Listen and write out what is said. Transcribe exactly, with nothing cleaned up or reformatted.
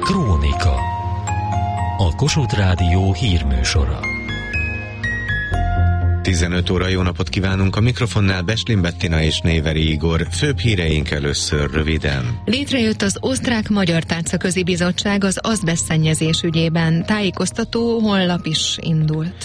Krónika. A Kossuth Rádió hírműsora. tizenöt óra, jó napot kívánunk, a mikrofonnál Beslin Bettina és Néveri Igor. Főbb híreink először röviden. Létrejött az Osztrák-Magyar Tárcaközi Bizottság az azbesztszennyezés ügyében. Tájékoztató honlap is indult.